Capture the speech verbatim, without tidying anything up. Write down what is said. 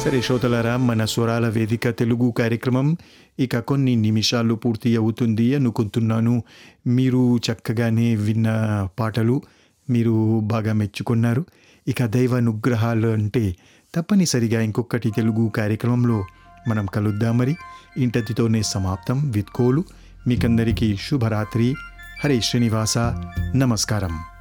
సరే శ్రోతలారా, మన స్వరాల వేదిక తెలుగు కార్యక్రమం ఇక కొన్ని నిమిషాలు పూర్తి అవుతుంది అనుకుంటున్నాను. మీరు చక్కగానే విన్న పాటలు మీరు బాగా మెచ్చుకున్నారు. ఇక దైవానుగ్రహాలు అంటే తప్పనిసరిగా ఇంకొకటి తెలుగు కార్యక్రమంలో మనం కలుద్దాం. మరి ఇంతటితోనే సమాప్తం. విత్ కోలు మీకందరికీ శుభరాత్రి. హరే శ్రీనివాస. నమస్కారం.